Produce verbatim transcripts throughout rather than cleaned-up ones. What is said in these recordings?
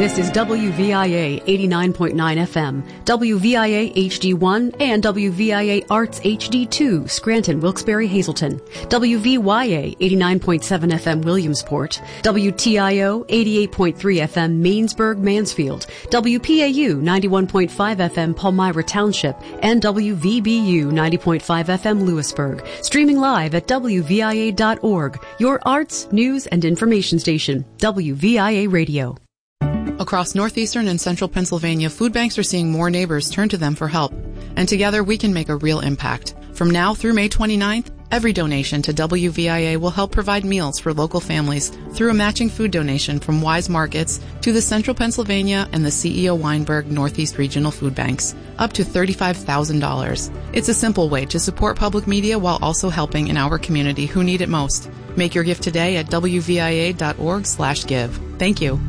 This is W V I A eighty-nine point nine F M, W V I A H D one, and W V I A Arts H D two, Scranton, Wilkes-Barre, Hazleton, W V Y A eighty-nine point seven F M, Williamsport, W T I O eighty-eight point three F M, Mainsburg, Mansfield, W P A U ninety-one point five F M, Palmyra Township, and W V B U ninety point five F M, Lewisburg. Streaming live at W V I A dot org, your arts, news, and information station, W V I A Radio. Across northeastern and central Pennsylvania, food banks are seeing more neighbors turn to them for help. And together we can make a real impact. From now through May twenty-ninth, every donation to W V I A will help provide meals for local families through a matching food donation from Wise Markets to the Central Pennsylvania and the C E O Weinberg Northeast Regional Food Banks, up to thirty-five thousand dollars. It's a simple way to support public media while also helping in our community who need it most. Make your gift today at W V I A dot org slash give. Thank you.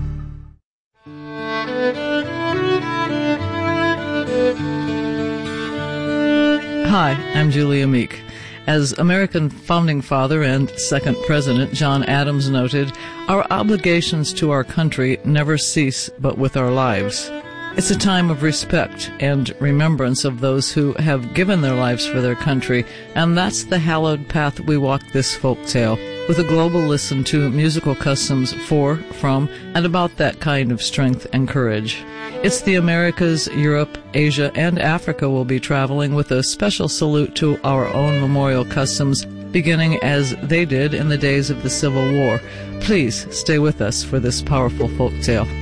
Hi, I'm Julia Meek. As American founding father and second president John Adams noted, our obligations to our country never cease but with our lives. It's a time of respect and remembrance of those who have given their lives for their country, and that's the hallowed path we walk this folktale, with a global listen to musical customs for, from, and about that kind of strength and courage. It's the Americas, Europe, Asia, and Africa will be traveling with a special salute to our own memorial customs, beginning as they did in the days of the Civil War. Please stay with us for this powerful folktale.